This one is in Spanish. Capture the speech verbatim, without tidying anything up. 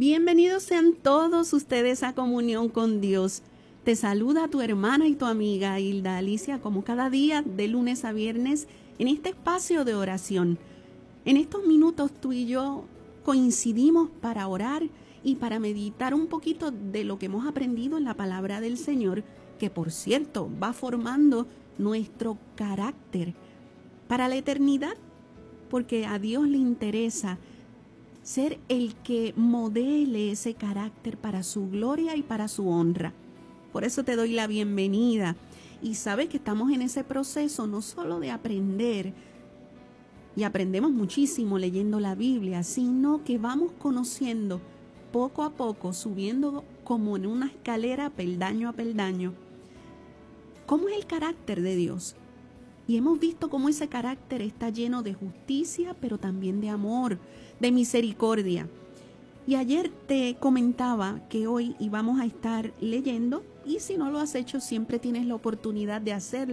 Bienvenidos sean todos ustedes a Comunión con Dios. Te saluda tu hermana y tu amiga Hilda Alicia, como cada día de lunes a viernes en este espacio de oración. En estos minutos tú y yo coincidimos para orar y para meditar un poquito de lo que hemos aprendido en la palabra del Señor, que por cierto va formando nuestro carácter para la eternidad, porque a Dios le interesa ser el que modele ese carácter para su gloria y para su honra. Por eso te doy la bienvenida. Y sabes que estamos en ese proceso no solo de aprender, y aprendemos muchísimo leyendo la Biblia, sino que vamos conociendo poco a poco, subiendo como en una escalera peldaño a peldaño, cómo es el carácter de Dios. Y hemos visto cómo ese carácter está lleno de justicia, pero también de amor, de misericordia. Y ayer te comentaba que hoy íbamos a estar leyendo, y si no lo has hecho, siempre tienes la oportunidad de hacerlo.